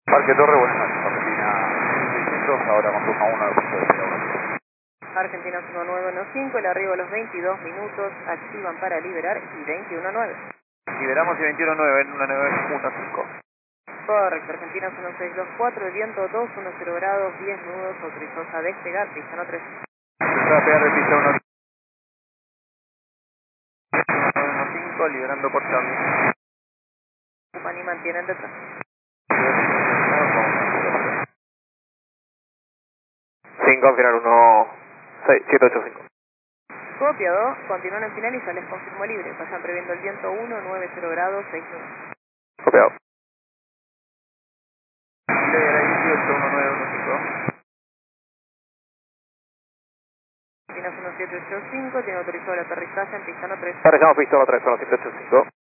Parque Torre, buenas noches, Argentina 600, ahora con turno 1 de puesto de Perú. Argentina 1915, el arribo a los 22 minutos, activan para liberar y 21.9. Liberamos y 21.9 en 1915. Correcto, Argentina 1624, el viento 210 grados, 10 nudos, autorizados a despegar, pista 3. Se va a pegar de pista 1.15, liberando por Charlie. Upani mantienen detrás. Confirmar 16785. Copiado, continúan en final y ya les confirmó libre. Pasan previendo el viento 190 grados, 6 nudos. Copiado. Libera 181915. Argentina 1785, tiene autorizado el aterrizaje en pista 3. Aterrizamos pista 3 con los 185.